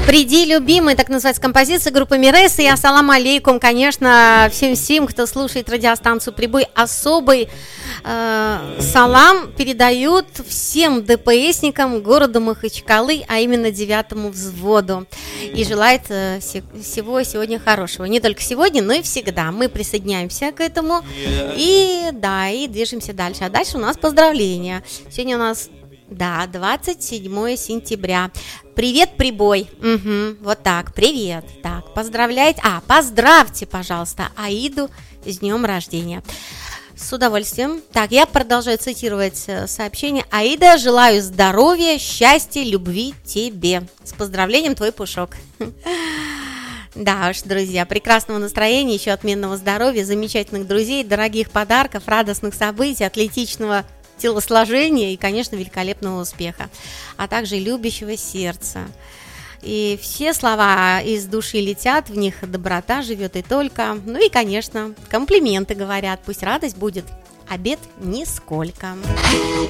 «Приди, любимый», так называется композиция группы Мирес. И ассаламу алейкум, конечно, всем, кто слушает радиостанцию «Прибой». Особый салам передают всем ДПСникам города Махачкалы, а именно 9-му взводу. И желает всего сегодня хорошего. Не только сегодня, но и всегда. Мы присоединяемся к этому и движемся дальше. А дальше у нас поздравления. Сегодня у нас... 27 сентября. Привет, Прибой. Вот так, привет. Так, поздравьте, пожалуйста, Аиду с днем рождения. С удовольствием. Так, я продолжаю цитировать сообщение. Аида, желаю здоровья, счастья, любви тебе. С поздравлением, твой Пушок. Да уж, друзья, прекрасного настроения, еще отменного здоровья, замечательных друзей, дорогих подарков, радостных событий, атлетичного телосложения и, конечно, великолепного успеха, а также любящего сердца. И все слова из души летят, в них доброта живет и только. Ну и, конечно, комплименты говорят, пусть радость будет, обед нисколько.